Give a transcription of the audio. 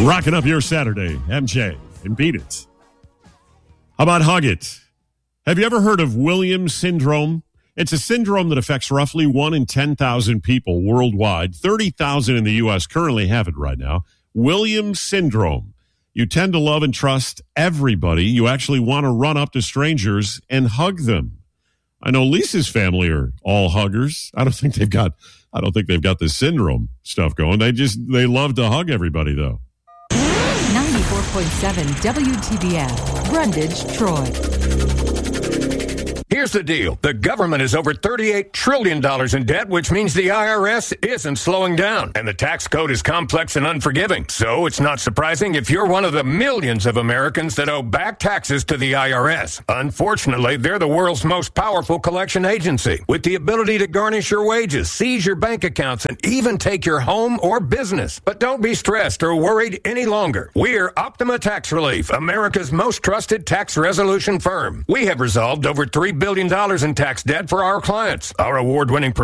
Rocking up your Saturday, MJ, and Beat It. How about Hug It? Have you ever heard of Williams syndrome? It's a syndrome that affects roughly 1 in 10,000 people worldwide. 30,000 in the U.S. currently have it right now. Williams syndrome. You tend to love and trust everybody. You actually want to run up to strangers and hug them. I know Lisa's family are all huggers. I don't think they've got this syndrome stuff going. They love to hug everybody, though. 94.7 WTBF, Brundage, Troy. Here's the deal. The government is over $38 trillion in debt, which means the IRS isn't slowing down. And the tax code is complex and unforgiving. So it's not surprising if you're one of the millions of Americans that owe back taxes to the IRS. Unfortunately, they're the world's most powerful collection agency, with the ability to garnish your wages, seize your bank accounts, and even take your home or business. But don't be stressed or worried any longer. We're Optima Tax Relief, America's most trusted tax resolution firm. We have resolved over $3 billion in tax debt for our clients. Our award-winning